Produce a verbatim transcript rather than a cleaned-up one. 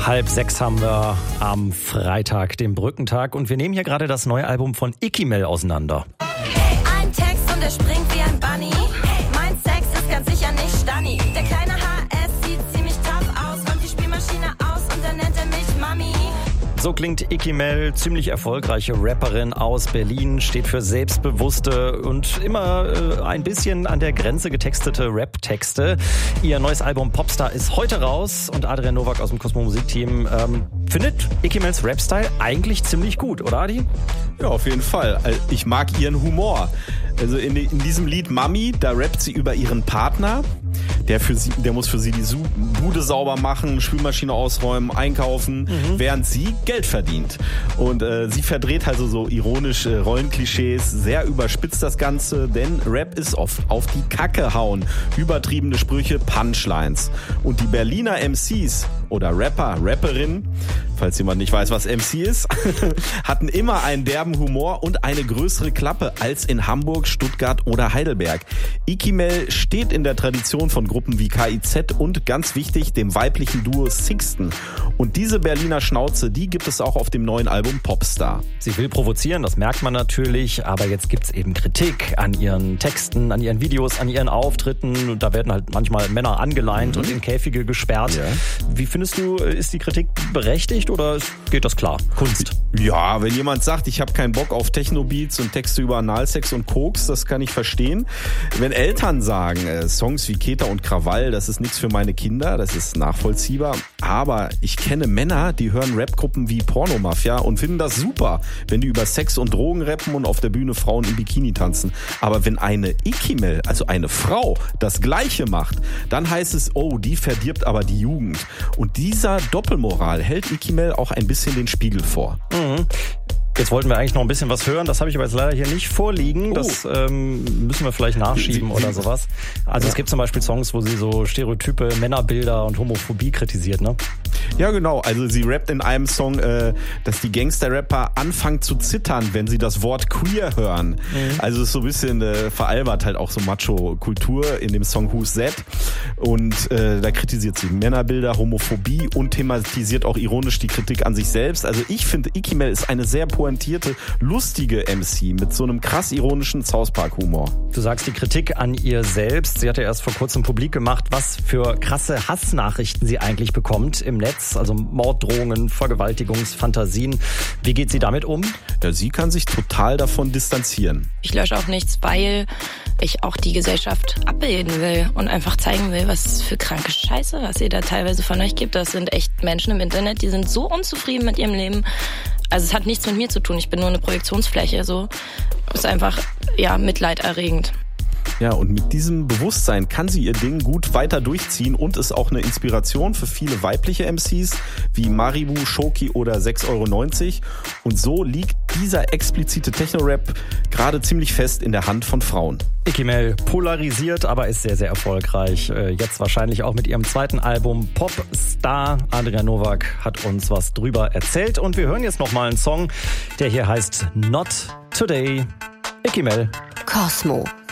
Halb sechs haben wir am Freitag, den Brückentag. Und wir nehmen hier gerade das neue Album von Ikimel auseinander. Ein Text und er springt wie ein Bunny. Mein Sex ist ganz sicher nicht Stunny. Der kleine H S sieht ziemlich tough aus, räumt die Spielmaschine aus und dann nennt er mich Mami. So klingt Ikimel, ziemlich erfolgreiche Rapperin aus Berlin, steht für selbstbewusste und immer äh, ein bisschen an der Grenze getextete Rap-Texte. Ihr neues Album Popstar ist heute raus und Adrian Nowak aus dem Cosmo Musikteam ähm, findet Ikimels Rap-Style eigentlich ziemlich gut, oder Adi? Ja, auf jeden Fall. Ich mag ihren Humor. Also in, in diesem Lied Mami, da rappt sie über ihren Partner. Der, für sie, der muss für sie die Bude sauber machen, Spülmaschine ausräumen, einkaufen, mhm. während sie Geld verdient. Und äh, sie verdreht also so ironisch äh, Rollenklischees, sehr überspitzt das Ganze, denn Rap ist oft auf die Kacke hauen. Übertriebene Sprüche, Punchlines. Und die Berliner M Cs oder Rapper, Rapperinnen, falls jemand nicht weiß, was M C ist, hatten immer einen derben Humor und eine größere Klappe als in Hamburg, Stuttgart oder Heidelberg. Ikimel steht in der Tradition von Gruppen wie K I Z und ganz wichtig, dem weiblichen Duo Sixten. Und diese Berliner Schnauze, die gibt es auch auf dem neuen Album Popstar. Sie will provozieren, das merkt man natürlich, aber jetzt gibt's eben Kritik an ihren Texten, an ihren Videos, an ihren Auftritten. Da werden halt manchmal Männer angeleint mhm. und in Käfige gesperrt. Ja. Wie findest du, ist die Kritik berechtigt oder geht das klar? Kunst? Ja, wenn jemand sagt, ich habe keinen Bock auf Techno-Beats und Texte über Analsex und Koks, das kann ich verstehen. Wenn Eltern sagen, äh, Songs wie Keta und Krawall, das ist nichts für meine Kinder, das ist nachvollziehbar. Aber ich kenne Männer, die hören Rapgruppen wie Pornomafia und finden das super, wenn die über Sex und Drogen rappen und auf der Bühne Frauen im Bikini tanzen. Aber wenn eine Ikimel, also eine Frau, das Gleiche macht, dann heißt es, oh, die verdirbt aber die Jugend. Und dieser Doppelmoral hält Ikimel auch ein bisschen den Spiegel vor. Mhm. Jetzt wollten wir eigentlich noch ein bisschen was hören, das habe ich aber jetzt leider hier nicht vorliegen. Das oh. ähm, müssen wir vielleicht nachschieben oder sowas. Also ja. Es gibt zum Beispiel Songs, wo sie so stereotype Männerbilder und Homophobie kritisiert, ne? Ja, genau. Also sie rappt in einem Song, äh, dass die Gangster-Rapper anfangen zu zittern, wenn sie das Wort queer hören. Mhm. Also es ist so ein bisschen äh, veralbert halt auch so Macho-Kultur in dem Song Who's That. Und äh, da kritisiert sie Männerbilder, Homophobie und thematisiert auch ironisch die Kritik an sich selbst. Also ich finde, Ikimel ist eine sehr pointierte, lustige M C mit so einem krass ironischen South Park-Humor. Du sagst die Kritik an ihr selbst. Sie hat ja erst vor kurzem publik gemacht, was für krasse Hassnachrichten sie eigentlich bekommt im Netz. Also Morddrohungen, Vergewaltigungsfantasien. Wie geht sie damit um? Ja, sie kann sich total davon distanzieren. Ich lösche auch nichts, weil ich auch die Gesellschaft abbilden will und einfach zeigen will, was für kranke Scheiße, was ihr da teilweise von euch gibt. Das sind echt Menschen im Internet, die sind so unzufrieden mit ihrem Leben. Also es hat nichts mit mir zu tun, ich bin nur eine Projektionsfläche, so. Ist einfach, ja, mitleiderregend. Ja, und mit diesem Bewusstsein kann sie ihr Ding gut weiter durchziehen und ist auch eine Inspiration für viele weibliche M Cs wie Maribu, Shoki oder sechs Euro neunzig. Und so liegt dieser explizite Techno-Rap gerade ziemlich fest in der Hand von Frauen. Ikimel polarisiert, aber ist sehr, sehr erfolgreich. Jetzt wahrscheinlich auch mit ihrem zweiten Album Popstar. Adrian Nowak hat uns was drüber erzählt und wir hören jetzt nochmal einen Song, der hier heißt Not Today. Ikimel. Cosmo.